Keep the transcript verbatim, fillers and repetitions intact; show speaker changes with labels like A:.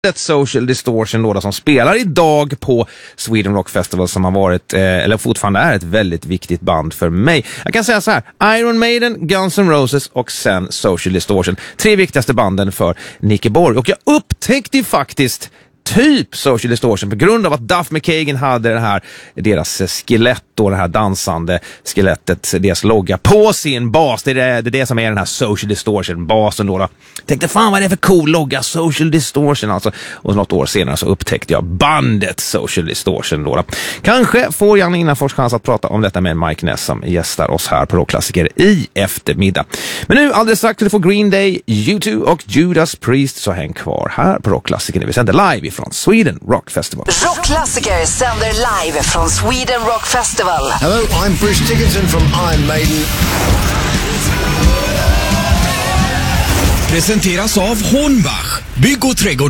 A: Ett Social Distortion då, som spelar idag på Sweden Rock Festival, som har varit, eh, eller fortfarande är ett väldigt viktigt band för mig. Jag kan säga så här: Iron Maiden, Guns N' Roses och sen Social Distortion. Tre viktigaste banden för Nicke Borg. Och jag upptäckte faktiskt typ Social Distortion på grund av att Duff McKagan hade det här, deras skelett och det här dansande skelettet, deras logga på sin bas. Det är det, det, är det som är den här Social Distortion basen då, då. Tänkte, fan vad är det för cool logga, Social Distortion alltså. Och något år senare så upptäckte jag bandet Social Distortion då, då. Kanske får Janne Innanfors chans att prata om detta med Mike Ness som gästar oss här på Rockklassiker i eftermiddag. Men nu alldeles strax till du får Green Day, U två och Judas Priest, så häng kvar här på Rockklassiker när vi sänder live från Sweden Rock Festival.
B: Rockklassiker sänder live från Sweden Rock Festival.
C: Hello, I'm Bruce Dickinson from Iron Maiden.
D: Presenteras av Hornbach, bygg- och trädgårds